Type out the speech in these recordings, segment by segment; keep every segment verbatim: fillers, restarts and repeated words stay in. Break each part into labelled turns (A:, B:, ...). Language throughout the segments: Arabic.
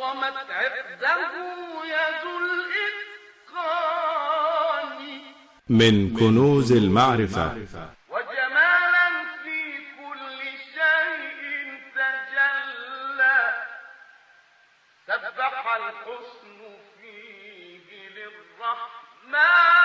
A: عظمت عقده يد الإتقان
B: من كنوز المعرفة
A: وجمالا في كل شيء تجلى سبح الحسن فيه للرحمن.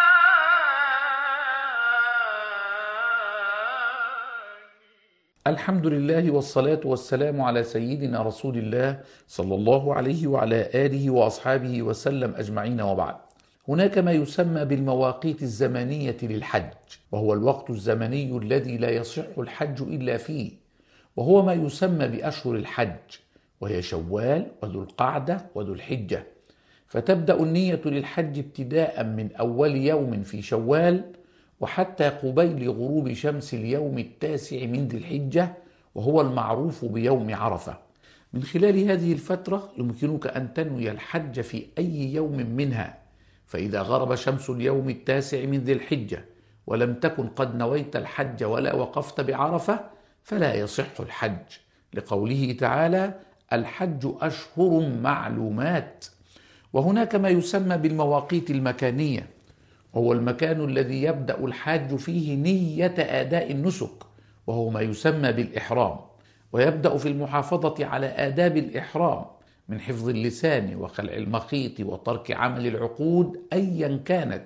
C: الحمد لله والصلاة والسلام على سيدنا رسول الله صلى الله عليه وعلى آله وأصحابه وسلم أجمعين، وبعد. هناك ما يسمى بالمواقيت الزمنية للحج، وهو الوقت الزمني الذي لا يصح الحج إلا فيه، وهو ما يسمى بأشهر الحج، وهي شوال وذو القعدة وذو الحجة. فتبدأ النية للحج ابتداء من أول يوم في شوال وحتى قبيل غروب شمس اليوم التاسع من ذي الحجة، وهو المعروف بيوم عرفة. من خلال هذه الفترة يمكنك أن تنوي الحج في أي يوم منها، فإذا غرب شمس اليوم التاسع من ذي الحجة ولم تكن قد نويت الحج ولا وقفت بعرفة فلا يصح الحج، لقوله تعالى: الحج أشهر معلومات. وهناك ما يسمى بالمواقيت المكانية، وهو المكان الذي يبدأ الحاج فيه نية أداء النسك، وهو ما يسمى بالإحرام، ويبدأ في المحافظة على آداب الإحرام من حفظ اللسان وخلع المخيط وترك عمل العقود أيا كانت،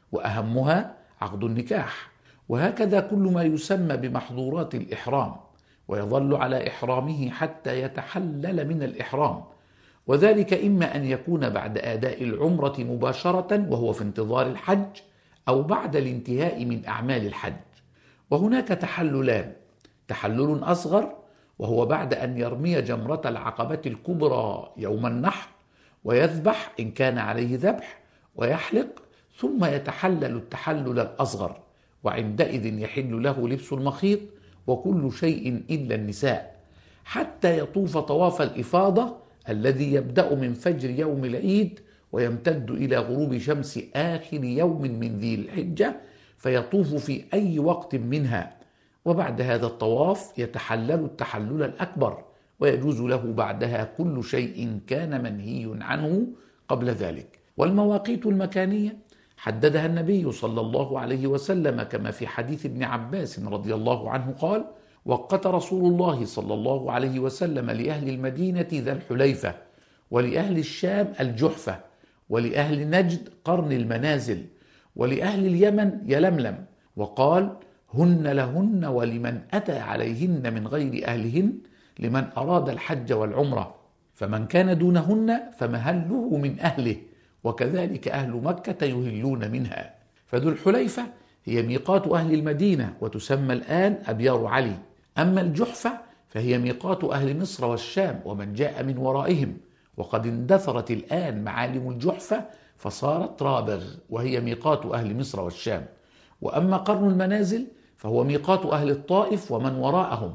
C: وأهمها عقد النكاح، وهكذا كل ما يسمى بمحظورات الإحرام، ويظل على إحرامه حتى يتحلل من الإحرام، وذلك إما أن يكون بعد أداء العمرة مباشرة وهو في انتظار الحج، أو بعد الانتهاء من أعمال الحج. وهناك تحللان: تحلل أصغر وهو بعد أن يرمي جمرة العقبة الكبرى يوم النحر ويذبح إن كان عليه ذبح ويحلق، ثم يتحلل التحلل الأصغر، وعندئذ يحل له لبس المخيط وكل شيء إلا النساء، حتى يطوف طواف الإفاضة الذي يبدأ من فجر يوم العيد ويمتد إلى غروب شمس آخر يوم من ذي الحجة، فيطوف في أي وقت منها. وبعد هذا الطواف يتحلل التحلل الأكبر، ويجوز له بعدها كل شيء كان منهي عنه قبل ذلك. والمواقيت المكانية حددها النبي صلى الله عليه وسلم، كما في حديث ابن عباس رضي الله عنه قال: وقت رسول الله صلى الله عليه وسلم لأهل المدينة ذا الحليفة، ولأهل الشام الجحفة، ولأهل نجد قرن المنازل، ولأهل اليمن يلملم، وقال: هن لهن ولمن أتى عليهن من غير أهلهن، لمن أراد الحج والعمرة، فمن كان دونهن فمهله من أهله، وكذلك أهل مكة يهلون منها. فذو الحليفة هي ميقات أهل المدينة، وتسمى الآن أبيار علي. أما الجحفة فهي ميقات أهل مصر والشام ومن جاء من ورائهم، وقد اندثرت الآن معالم الجحفة فصارت رابغ، وهي ميقات أهل مصر والشام. وأما قرن المنازل فهو ميقات أهل الطائف ومن وراءهم،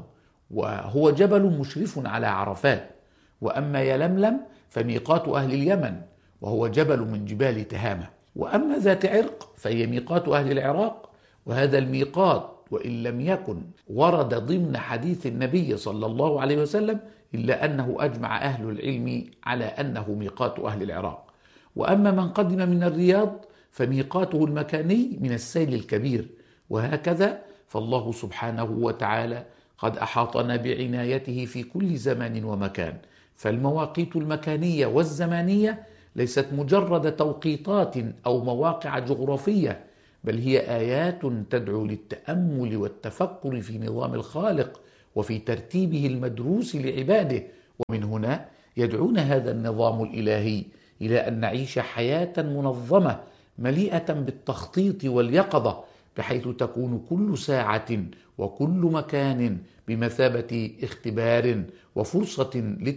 C: وهو جبل مشرف على عرفات. وأما يلملم فميقات أهل اليمن، وهو جبل من جبال تهامة. وأما ذات عرق فهي ميقات أهل العراق، وهذا الميقات وإن لم يكن ورد ضمن حديث النبي صلى الله عليه وسلم إلا أنه أجمع أهل العلم على أنه ميقات أهل العراق. وأما من قدم من الرياض فميقاته المكاني من السيل الكبير. وهكذا فالله سبحانه وتعالى قد أحاطنا بعنايته في كل زمان ومكان. فالمواقيت المكانية والزمانية ليست مجرد توقيتات أو مواقع جغرافية، بل هي آيات تدعو للتأمل والتفكر في نظام الخالق وفي ترتيبه المدروس لعباده. ومن هنا يدعونا هذا النظام الإلهي إلى أن نعيش حياة منظمة مليئة بالتخطيط واليقظة، بحيث تكون كل ساعة وكل مكان بمثابة اختبار وفرصة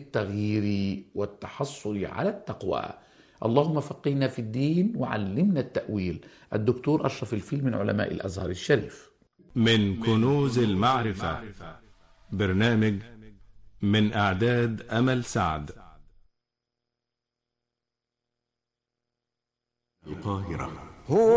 C: للتغيير والتحصل على التقوى. اللهم فقهنا في الدين وعلمنا التأويل. الدكتور أشرف الفيل من علماء الأزهر الشريف.
B: من كنوز المعرفة، برنامج من إعداد أمل سعد، القاهرة.